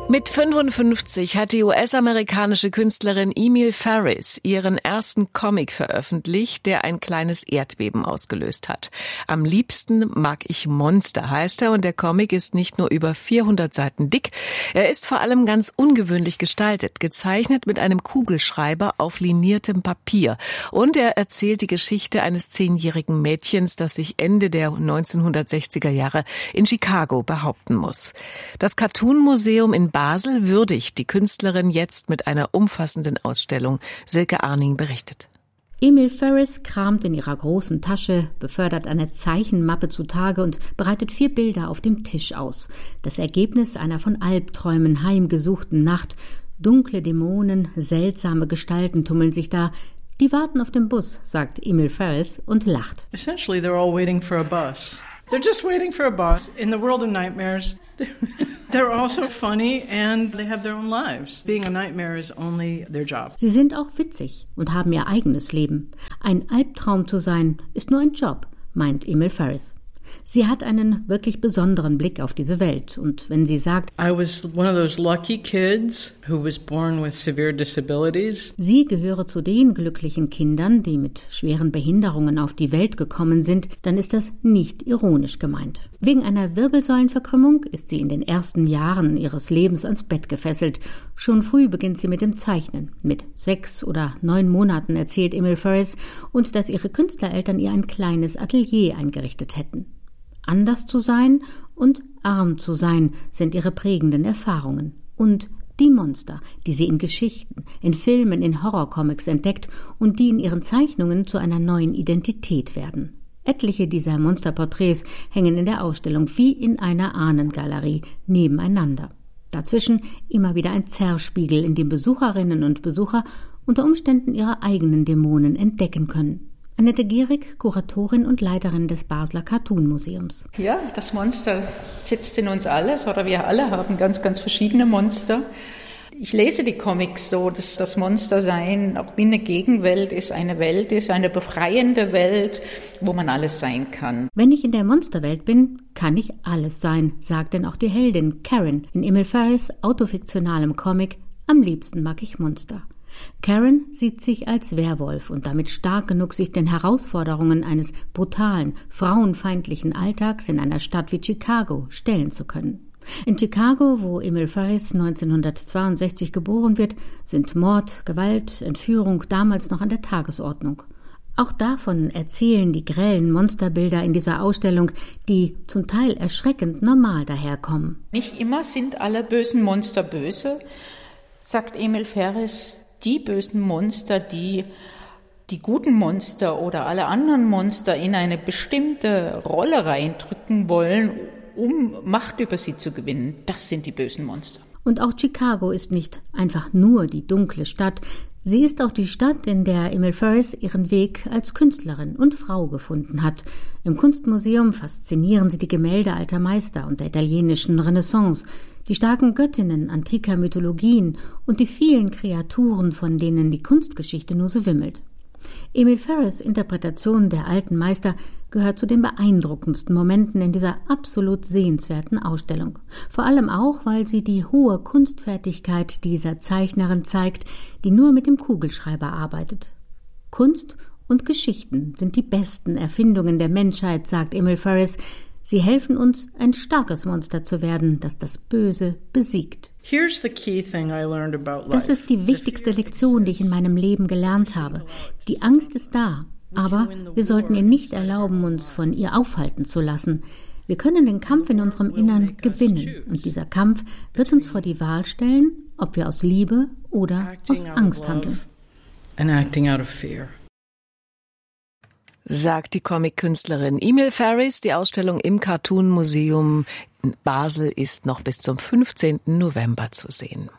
Mit 55 hat die US-amerikanische Künstlerin Emil Ferris ihren ersten Comic veröffentlicht, der ein kleines Erdbeben ausgelöst hat. Am liebsten mag ich Monster, heißt er, und der Comic ist nicht nur über 400 Seiten dick, er ist vor allem ganz ungewöhnlich gestaltet, gezeichnet mit einem Kugelschreiber auf liniertem Papier. Und er erzählt die Geschichte eines 10-jährigen Mädchens, das sich Ende der 1960er Jahre in Chicago behaupten muss. Das Cartoon-Museum in Basel würdigt die Künstlerin jetzt mit einer umfassenden Ausstellung. Silke Arning berichtet. Emil Ferris kramt in ihrer großen Tasche, befördert eine Zeichenmappe zutage und breitet 4 Bilder auf dem Tisch aus. Das Ergebnis einer von Albträumen heimgesuchten Nacht. Dunkle Dämonen, seltsame Gestalten tummeln sich da. Die warten auf den Bus, sagt Emil Ferris und lacht. Essentially, they're all waiting for a bus. They're just waiting for a bus. In the world of nightmares, they're also funny and they have their own lives. Being a nightmare is only their job. Sie sind auch witzig und haben ihr eigenes Leben. Ein Albtraum zu sein, ist nur ein Job, meint Emil Ferris. Sie hat einen wirklich besonderen Blick auf diese Welt. Und wenn sie sagt, I was one of those lucky kids who was born with severe disabilities. Sie gehöre zu den glücklichen Kindern, die mit schweren Behinderungen auf die Welt gekommen sind, dann ist das nicht ironisch gemeint. Wegen einer Wirbelsäulenverkrümmung ist sie in den ersten Jahren ihres Lebens ans Bett gefesselt. Schon früh beginnt sie mit dem Zeichnen. Mit 6 oder 9 Monaten erzählt Emil Ferris, und dass ihre Künstlereltern ihr ein kleines Atelier eingerichtet hätten. Anders zu sein und arm zu sein sind ihre prägenden Erfahrungen. Und die Monster, die sie in Geschichten, in Filmen, in Horrorcomics entdeckt und die in ihren Zeichnungen zu einer neuen Identität werden. Etliche dieser Monsterporträts hängen in der Ausstellung wie in einer Ahnengalerie nebeneinander. Dazwischen immer wieder ein Zerrspiegel, in dem Besucherinnen und Besucher unter Umständen ihre eigenen Dämonen entdecken können. Annette Gehrig, Kuratorin und Leiterin des Basler Cartoon-Museums. Ja, das Monster sitzt in uns alles, oder wir alle haben ganz, ganz verschiedene Monster. Ich lese die Comics so, dass das Monstersein auch wie eine Gegenwelt ist, eine befreiende Welt, wo man alles sein kann. Wenn ich in der Monsterwelt bin, kann ich alles sein, sagt denn auch die Heldin Karen in Emil Ferris' autofiktionalem Comic Am liebsten mag ich Monster. Karen sieht sich als Werwolf und damit stark genug, sich den Herausforderungen eines brutalen, frauenfeindlichen Alltags in einer Stadt wie Chicago stellen zu können. In Chicago, wo Emil Ferris 1962 geboren wird, sind Mord, Gewalt, Entführung damals noch an der Tagesordnung. Auch davon erzählen die grellen Monsterbilder in dieser Ausstellung, die zum Teil erschreckend normal daherkommen. Nicht immer sind alle bösen Monster böse, sagt Emil Ferris. Die bösen Monster, die guten Monster oder alle anderen Monster in eine bestimmte Rolle reindrücken wollen, um Macht über sie zu gewinnen, das sind die bösen Monster. Und auch Chicago ist nicht einfach nur die dunkle Stadt. Sie ist auch die Stadt, in der Emil Ferris ihren Weg als Künstlerin und Frau gefunden hat. Im Kunstmuseum faszinieren sie die Gemälde alter Meister und der italienischen Renaissance, die starken Göttinnen antiker Mythologien und die vielen Kreaturen, von denen die Kunstgeschichte nur so wimmelt. Emil Ferris' Interpretation der alten Meister gehört zu den beeindruckendsten Momenten in dieser absolut sehenswerten Ausstellung. Vor allem auch, weil sie die hohe Kunstfertigkeit dieser Zeichnerin zeigt, die nur mit dem Kugelschreiber arbeitet. Kunst und Geschichten sind die besten Erfindungen der Menschheit, sagt Emil Ferris. Sie helfen uns, ein starkes Monster zu werden, das das Böse besiegt. Das ist die wichtigste Lektion, die ich in meinem Leben gelernt habe. Die Angst ist da, aber wir sollten ihr nicht erlauben, uns von ihr aufhalten zu lassen. Wir können den Kampf in unserem Innern gewinnen. Und dieser Kampf wird uns vor die Wahl stellen, ob wir aus Liebe oder aus Angst handeln. Sagt die Comic-Künstlerin Emil Ferris. Die Ausstellung im Cartoon-Museum in Basel ist noch bis zum 15. November zu sehen.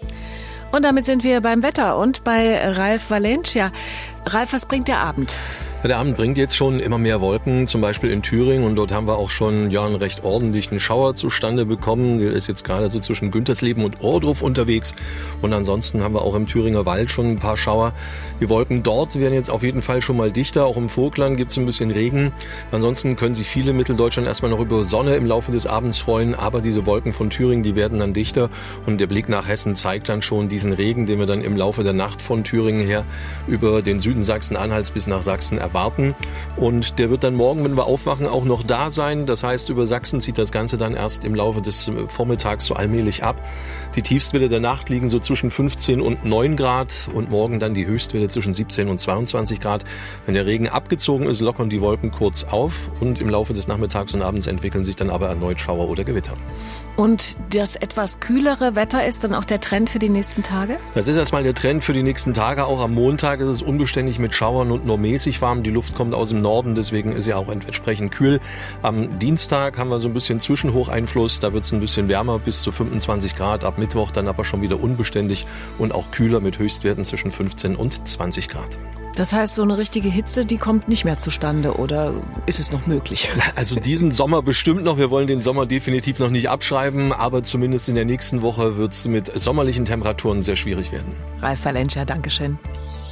Und damit sind wir beim Wetter und bei Ralf Valencia. Ralf, was bringt der Abend? Der Abend bringt jetzt schon immer mehr Wolken, zum Beispiel in Thüringen, und dort haben wir auch schon einen recht ordentlichen Schauer zustande bekommen. Der ist jetzt gerade so zwischen Güntersleben und Ohrdruf unterwegs, und ansonsten haben wir auch im Thüringer Wald schon ein paar Schauer. Die Wolken dort werden jetzt auf jeden Fall schon mal dichter, auch im Vogtland gibt es ein bisschen Regen. Ansonsten können sich viele Mitteldeutschland erstmal noch über Sonne im Laufe des Abends freuen, aber diese Wolken von Thüringen, die werden dann dichter, und der Blick nach Hessen zeigt dann schon diesen Regen, den wir dann im Laufe der Nacht von Thüringen her über den Süden Sachsen-Anhalts bis nach Sachsen erwarten. Und der wird dann morgen, wenn wir aufwachen, auch noch da sein. Das heißt, über Sachsen zieht das Ganze dann erst im Laufe des Vormittags so allmählich ab. Die Tiefstwerte der Nacht liegen so zwischen 15 und 9 Grad und morgen dann die Höchstwerte zwischen 17 und 22 Grad. Wenn der Regen abgezogen ist, lockern die Wolken kurz auf, und im Laufe des Nachmittags und Abends entwickeln sich dann aber erneut Schauer oder Gewitter. Und das etwas kühlere Wetter ist dann auch der Trend für die nächsten Tage? Das ist erstmal der Trend für die nächsten Tage. Auch am Montag ist es unbeständig mit Schauern und nur mäßig warm. Die Luft kommt aus dem Norden, deswegen ist ja auch entsprechend kühl. Am Dienstag haben wir so ein bisschen Zwischenhocheinfluss. Da wird es ein bisschen wärmer, bis zu 25 Grad. Ab Mittwoch dann aber schon wieder unbeständig und auch kühler mit Höchstwerten zwischen 15 und 20 Grad. Das heißt, so eine richtige Hitze, die kommt nicht mehr zustande, oder ist es noch möglich? Also diesen Sommer bestimmt noch. Wir wollen den Sommer definitiv noch nicht abschreiben, aber zumindest in der nächsten Woche wird es mit sommerlichen Temperaturen sehr schwierig werden. Ralf Valencia, Dankeschön.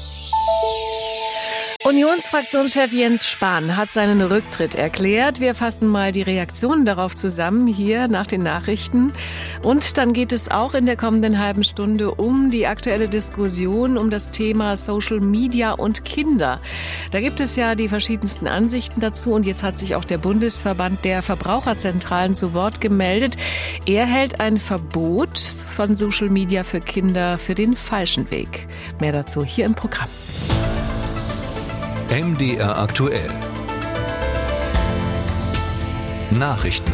Unionsfraktionschef Jens Spahn hat seinen Rücktritt erklärt. Wir fassen mal die Reaktionen darauf zusammen hier nach den Nachrichten. Und dann geht es auch in der kommenden halben Stunde um die aktuelle Diskussion um das Thema Social Media und Kinder. Da gibt es ja die verschiedensten Ansichten dazu, und jetzt hat sich auch der Bundesverband der Verbraucherzentralen zu Wort gemeldet. Er hält ein Verbot von Social Media für Kinder für den falschen Weg. Mehr dazu hier im Programm. MDR aktuell. Nachrichten.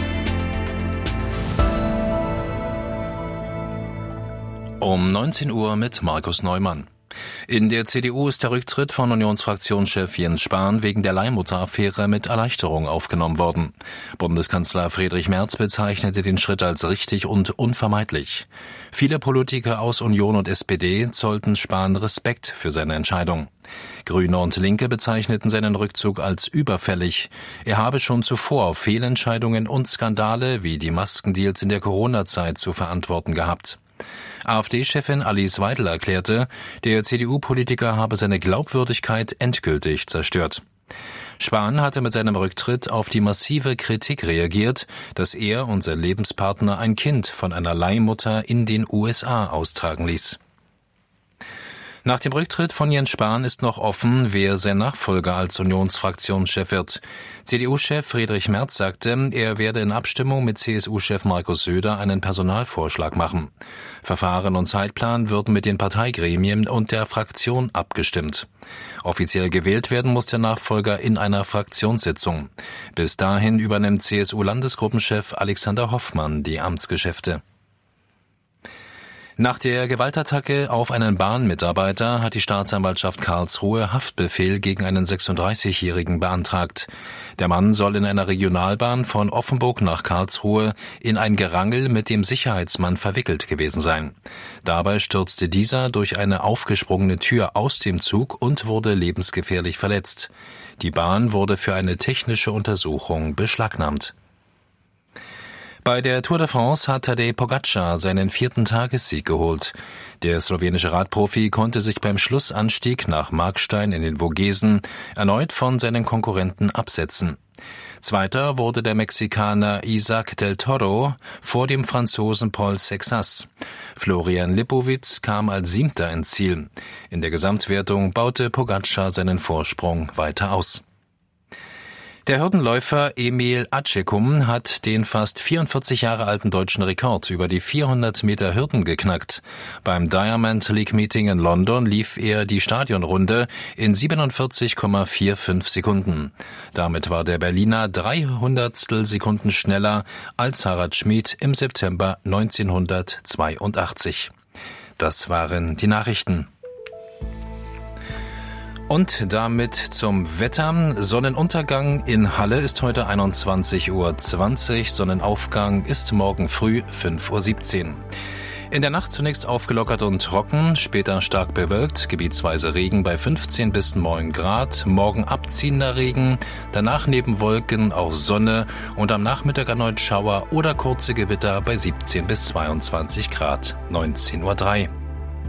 Um 19 Uhr mit Markus Neumann. In der CDU ist der Rücktritt von Unionsfraktionschef Jens Spahn wegen der Leihmutter-Affäre mit Erleichterung aufgenommen worden. Bundeskanzler Friedrich Merz bezeichnete den Schritt als richtig und unvermeidlich. Viele Politiker aus Union und SPD zollten Spahn Respekt für seine Entscheidung. Grüne und Linke bezeichneten seinen Rückzug als überfällig. Er habe schon zuvor Fehlentscheidungen und Skandale wie die Maskendeals in der Corona-Zeit zu verantworten gehabt. AfD-Chefin Alice Weidel erklärte, der CDU-Politiker habe seine Glaubwürdigkeit endgültig zerstört. Spahn hatte mit seinem Rücktritt auf die massive Kritik reagiert, dass er und sein Lebenspartner ein Kind von einer Leihmutter in den USA austragen ließ. Nach dem Rücktritt von Jens Spahn ist noch offen, wer sein Nachfolger als Unionsfraktionschef wird. CDU-Chef Friedrich Merz sagte, er werde in Abstimmung mit CSU-Chef Markus Söder einen Personalvorschlag machen. Verfahren und Zeitplan würden mit den Parteigremien und der Fraktion abgestimmt. Offiziell gewählt werden muss der Nachfolger in einer Fraktionssitzung. Bis dahin übernimmt CSU-Landesgruppenchef Alexander Hoffmann die Amtsgeschäfte. Nach der Gewaltattacke auf einen Bahnmitarbeiter hat die Staatsanwaltschaft Karlsruhe Haftbefehl gegen einen 36-Jährigen beantragt. Der Mann soll in einer Regionalbahn von Offenburg nach Karlsruhe in ein Gerangel mit dem Sicherheitsmann verwickelt gewesen sein. Dabei stürzte dieser durch eine aufgesprungene Tür aus dem Zug und wurde lebensgefährlich verletzt. Die Bahn wurde für eine technische Untersuchung beschlagnahmt. Bei der Tour de France hat Tadej Pogačar seinen 4. Tagessieg geholt. Der slowenische Radprofi konnte sich beim Schlussanstieg nach Markstein in den Vogesen erneut von seinen Konkurrenten absetzen. Zweiter wurde der Mexikaner Isaac del Toro vor dem Franzosen Paul Sexas. Florian Lipowitz kam als 7. ins Ziel. In der Gesamtwertung baute Pogačar seinen Vorsprung weiter aus. Der Hürdenläufer Emil Acecum hat den fast 44 Jahre alten deutschen Rekord über die 400 Meter Hürden geknackt. Beim Diamond League Meeting in London lief er die Stadionrunde in 47,45 Sekunden. Damit war der Berliner 300 Sekunden schneller als Harald Schmid im September 1982. Das waren die Nachrichten. Und damit zum Wetter. Sonnenuntergang in Halle ist heute 21:20 Uhr. Sonnenaufgang ist morgen früh 5:17 Uhr. In der Nacht zunächst aufgelockert und trocken, später stark bewölkt, gebietsweise Regen bei 15 bis 9 Grad, morgen abziehender Regen, danach neben Wolken auch Sonne und am Nachmittag erneut Schauer oder kurze Gewitter bei 17 bis 22 Grad, 19:03 Uhr.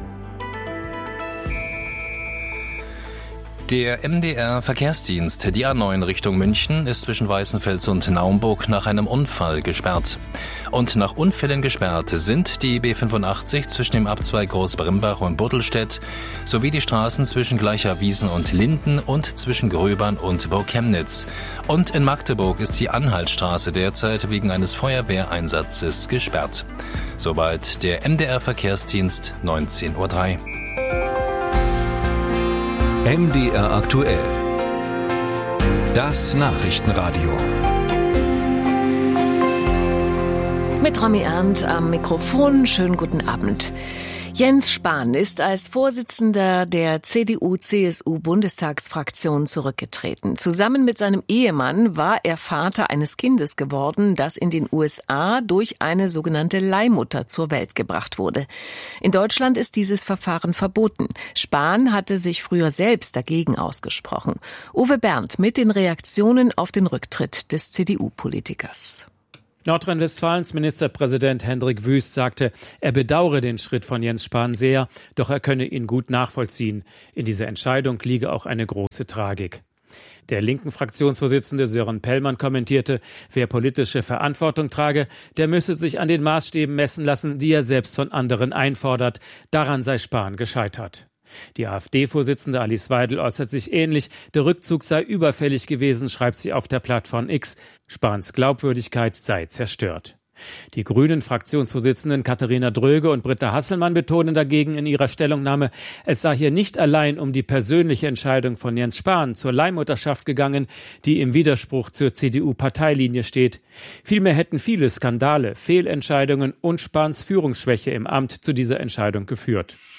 Der MDR-Verkehrsdienst, die A9 Richtung München, ist zwischen Weißenfels und Naumburg nach einem Unfall gesperrt. Und nach Unfällen gesperrt sind die B85 zwischen dem Abzweig Großbrimbach und Buttelstedt sowie die Straßen zwischen Gleicherwiesen und Linden und zwischen Gröbern und Burg Chemnitz. Und in Magdeburg ist die Anhaltstraße derzeit wegen eines Feuerwehreinsatzes gesperrt. Soweit der MDR-Verkehrsdienst, 19:03 Uhr. MDR aktuell. Das Nachrichtenradio. Mit Romy Ernst am Mikrofon. Schönen guten Abend. Jens Spahn ist als Vorsitzender der CDU-CSU-Bundestagsfraktion zurückgetreten. Zusammen mit seinem Ehemann war er Vater eines Kindes geworden, das in den USA durch eine sogenannte Leihmutter zur Welt gebracht wurde. In Deutschland ist dieses Verfahren verboten. Spahn hatte sich früher selbst dagegen ausgesprochen. Uwe Berndt mit den Reaktionen auf den Rücktritt des CDU-Politikers. Nordrhein-Westfalens Ministerpräsident Hendrik Wüst sagte, er bedauere den Schritt von Jens Spahn sehr, doch er könne ihn gut nachvollziehen. In dieser Entscheidung liege auch eine große Tragik. Der linken Fraktionsvorsitzende Sören Pellmann kommentierte, wer politische Verantwortung trage, der müsse sich an den Maßstäben messen lassen, die er selbst von anderen einfordert. Daran sei Spahn gescheitert. Die AfD-Vorsitzende Alice Weidel äußert sich ähnlich. Der Rückzug sei überfällig gewesen, schreibt sie auf der Plattform X. Spahns Glaubwürdigkeit sei zerstört. Die Grünen-Fraktionsvorsitzenden Katharina Dröge und Britta Hasselmann betonen dagegen in ihrer Stellungnahme, es sei hier nicht allein um die persönliche Entscheidung von Jens Spahn zur Leihmutterschaft gegangen, die im Widerspruch zur CDU-Parteilinie steht. Vielmehr hätten viele Skandale, Fehlentscheidungen und Spahns Führungsschwäche im Amt zu dieser Entscheidung geführt.